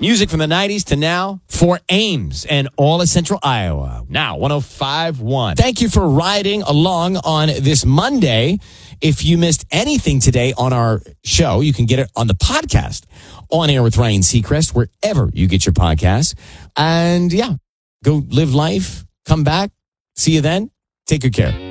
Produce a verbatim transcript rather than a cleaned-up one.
Music from the nineties to now for Ames and all of Central Iowa. Now, one oh five point one. Thank you for riding along on this Monday. If you missed anything today on our show, you can get it on the podcast, On Air with Ryan Seacrest, wherever you get your podcasts. And yeah, go live life, come back. See you then. Take good care.